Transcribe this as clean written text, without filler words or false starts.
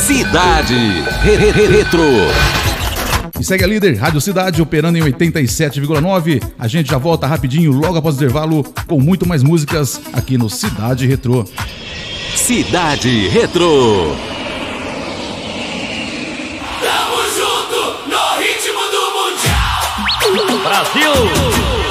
Cidade Retro. E segue a líder, Rádio Cidade, operando em 87,9. A gente já volta rapidinho, logo após o intervalo, com muito mais músicas aqui no Cidade Retro. Cidade Retro. Tamo junto no ritmo do Mundial. Brasil!